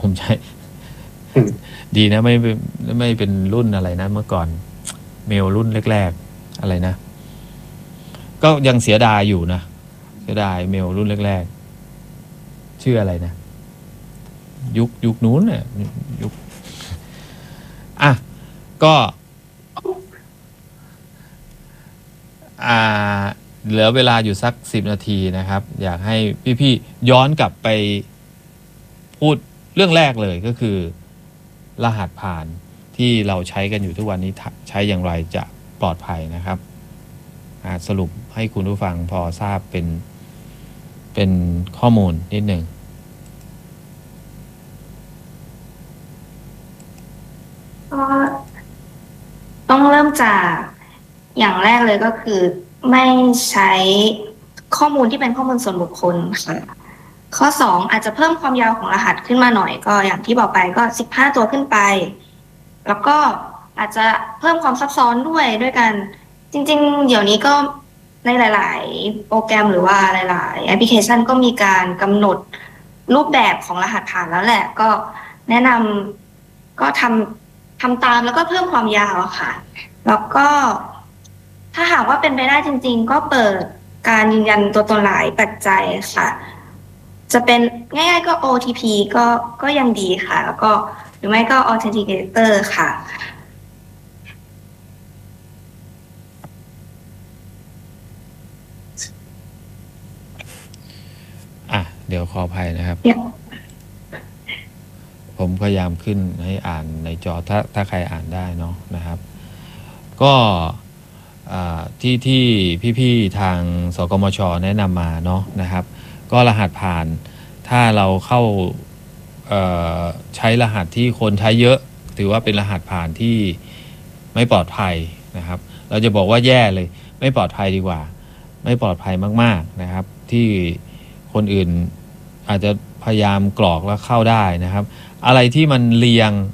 ผมใช้ดีนะไม่เป็นรุ่นอะไรนะเมื่อก่อนเมลรุ่นแรกๆอะไรนะก็ยังเสียดายอยู่นะเสียดายเมลรุ่นแรกๆชื่ออะไรนะยุคนู้นเนี่ยยุคอ่ะก็เหลือเวลาอยู่สัก10 นาทีนะครับอยากให้พี่ๆย้อนกลับไปพูดเรื่องแรกเลยก็คือรหัสผ่านที่เราใช้กันอยู่ทุกวันนี้ใช้อย่างไรจะปลอดภัยนะครับสรุปให้คุณผู้ฟังพอทราบเป็นข้อมูลนิดหนึ่งก็ต้องเริ่มจากอย่างแรกเลยก็คือไม่ใช้ข้อมูลที่เป็นข้อมูลส่วนบุคคลค่ะข้อ2อาจจะเพิ่มความยาวของรหัสขึ้นมาหน่อยก็อย่างที่บอกไปก็15ตัวขึ้นไปแล้วก็อาจจะเพิ่มความซับซ้อนด้วยกันจริงๆเดี๋ยวนี้ก็ในหลายๆโปรแกรมหรือว่าหลายๆแอปพลิเคชันก็มีการกำหนดรูปแบบของรหัสผ่านแล้วแหละก็แนะนำก็ทำตามแล้วก็เพิ่มความยาวอะค่ะแล้วก็ถ้าหากว่าเป็นไปได้จริงๆก็เปิดการยืนยันตัวตนหลายปัจจัยค่ะจะเป็นง่ายๆก็ OTP ก็ยังดีค่ะแล้วก็หรือไม่ก็ Authenticator ค่ะเดี๋ยวขออภัยนะครับผมพยายามขึ้นให้อ่านในจอถ้าใครอ่านได้เนาะนะครับก็ที่พี่ๆทางสกมชแนะนำมาเนาะนะครับก็รหัสผ่านถ้าเราเข้าใช้รหัสที่คนใช้เยอะถือว่าเป็นรหัสผ่านที่ไม่ปลอดภัยนะครับเราจะบอกว่าแย่เลยไม่ปลอดภัยดีกว่าไม่ปลอดภัยมากๆนะครับที่คนอื่นอาจจะพยายามกรอกแล้วเข้าได้นะครับอะไรที่มันเรียง